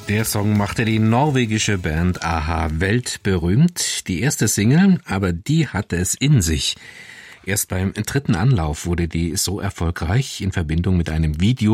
Der Song machte die norwegische Band a-ha weltberühmt. Die erste Single, aber die hatte es in sich. Erst beim dritten Anlauf wurde die so erfolgreich in Verbindung mit einem Video